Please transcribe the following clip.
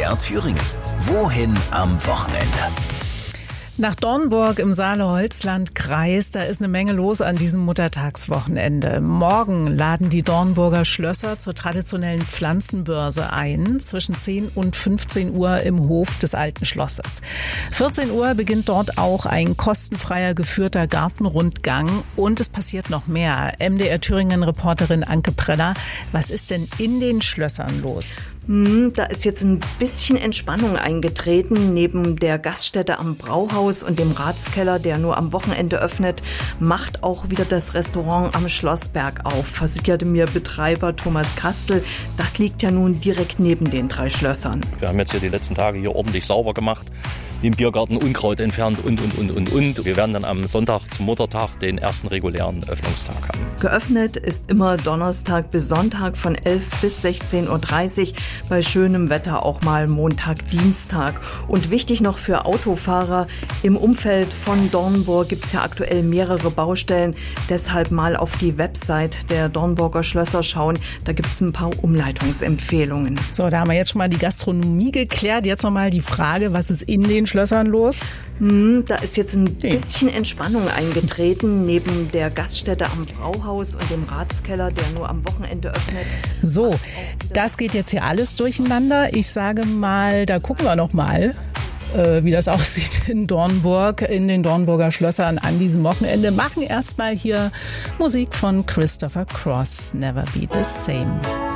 MDR Thüringen. Wohin am Wochenende? Nach Dornburg im Saale-Holzland-Kreis, da ist eine Menge los an diesem Muttertagswochenende. Morgen laden die Dornburger Schlösser zur traditionellen Pflanzenbörse ein, zwischen 10 und 15 Uhr im Hof des Alten Schlosses. 14 Uhr beginnt dort auch ein kostenfreier geführter Gartenrundgang und es passiert noch mehr. MDR Thüringen-Reporterin Anke Preller, was ist denn in den Schlössern los? Da ist jetzt ein bisschen Entspannung eingetreten. Neben der Gaststätte am Brauhaus und dem Ratskeller, der nur am Wochenende öffnet, macht auch wieder das Restaurant am Schlossberg auf, versicherte mir Betreiber Thomas Kastel. Das liegt ja nun direkt neben den 3 Schlössern. Wir haben jetzt hier die letzten Tage hier ordentlich sauber gemacht, den Biergarten Unkraut entfernt und. Wir werden dann am Sonntag zum Muttertag den ersten regulären Öffnungstag haben. Geöffnet ist immer Donnerstag bis Sonntag von 11 bis 16.30 Uhr, bei schönem Wetter auch mal Montag, Dienstag. Und wichtig noch für Autofahrer, im Umfeld von Dornburg gibt es ja aktuell mehrere Baustellen. Deshalb mal auf die Website der Dornburger Schlösser schauen, da gibt es ein paar Umleitungsempfehlungen. So, da haben wir jetzt schon mal die Gastronomie geklärt. Jetzt nochmal die Frage, was ist in den Schlössern los? Da ist jetzt ein bisschen Entspannung eingetreten, neben der Gaststätte am Brauhaus und dem Ratskeller, der nur am Wochenende öffnet. So, das geht jetzt hier alles durcheinander. Ich sage mal, da gucken wir noch mal, wie das aussieht in Dornburg, in den Dornburger Schlössern an diesem Wochenende. Machen erstmal hier Musik von Christopher Cross, Never Be the Same.